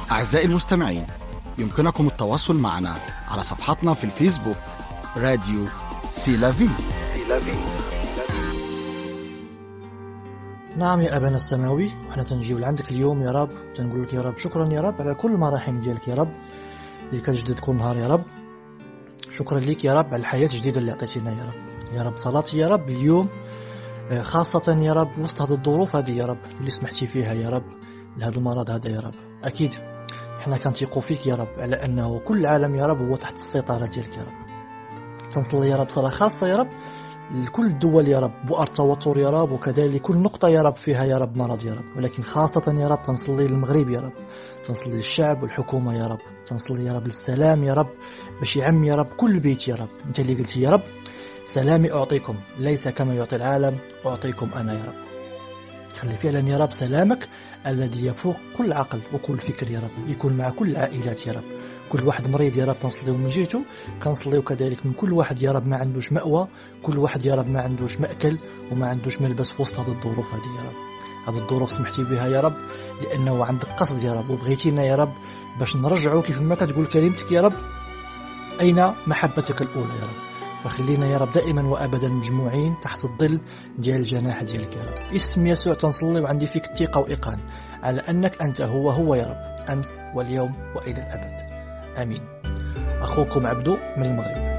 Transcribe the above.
أعزائي المستمعين، يمكنكم التواصل معنا على صفحتنا في الفيسبوك راديو سيلافي. نعم يا أبانا السماوي، وإحنا تنجيو لعندك اليوم يا رب، تنقول لك يا رب شكرا يا رب على كل المراحم ديالك يا رب اللي كتجدد كل نهار يا رب. شكرا لك يا رب على الحياة الجديدة اللي عطيتينا يا رب. يا رب صلاتي يا رب اليوم خاصة يا رب وسط هذه الظروف هذه يا رب اللي سمحتي فيها يا رب لهذا المرض هذا يا رب. أكيد إحنا كنثيقوا فيك يا رب على أنه كل العالم يا رب هو تحت السيطرة ديالك يا رب. تنصلي يا رب صلاة خاصة يا رب لكل الدول يا رب بؤر توتر يا رب، وكذلك كل نقطة يا رب فيها يا رب مرض يا رب، ولكن خاصة يا رب تنصلي للمغرب يا رب، تنصلي للشعب والحكومة يا رب، تنصلي يا رب للسلام يا رب باش يعم يا رب كل بيت يا رب. انت اللي قلتي يا رب سلامي أعطيكم ليس كما يعطي العالم أعطيكم أنا يا رب. خلي فعلا يا رب سلامك الذي يفوق كل عقل وكل فكر يا رب يكون مع كل العائلات يا رب. كل واحد مريض يا رب تنصليو من جهته، كنصليو كذلك من كل واحد يا رب ما عندوش مأوى، كل واحد يا رب ما عندوش مأكل وما عندوش ملبس في وسط هذه الظروف هذه يا رب. هذه الظروف سمحتي بها يا رب لأنه عندك قصد يا رب وبغيتينا يا رب باش نرجعوا كيف ما كتقول كلمتك يا رب أين محبتك الأولى يا رب. فخلينا يا رب دائما وأبدا مجموعين تحت الظل ديال الجناح ديالك يا رب. اسم يسوع تنصلي وعندي فيك الثقة وإيقان على أنك أنت هو يا رب أمس واليوم وإلى الأبد. آمين. أخوكم عبدو من المغرب.